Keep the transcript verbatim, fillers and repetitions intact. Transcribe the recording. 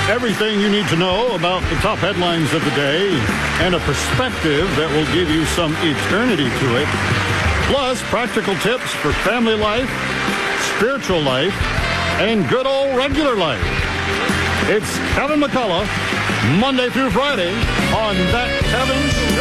Everything you need to know about the top headlines of the day and a perspective that will give you some eternity to it. Plus, practical tips for family life, spiritual life, and good old regular life. It's Kevin McCullough, Monday through Friday on That Kevin Show.